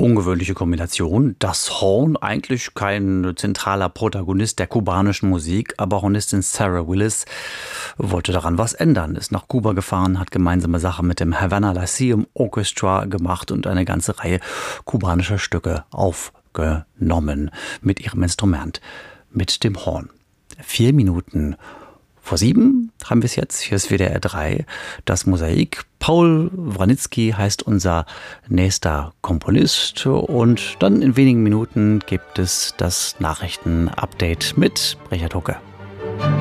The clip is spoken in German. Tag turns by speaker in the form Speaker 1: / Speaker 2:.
Speaker 1: Ungewöhnliche Kombination. Das Horn, eigentlich kein zentraler Protagonist der kubanischen Musik, aber Hornistin Sarah Willis wollte daran was ändern, ist nach Kuba gefahren, hat gemeinsame Sache mit dem Havana Lyceum Orchestra gemacht und eine ganze Reihe kubanischer Stücke aufgenommen mit ihrem Instrument, mit dem Horn. 4 Minuten vor 7 haben wir es jetzt. Hier ist WDR 3, das Mosaik. Paul Wranitzky heißt unser nächster Komponist. Und dann in wenigen Minuten gibt es das Nachrichtenupdate mit Richard Hucke.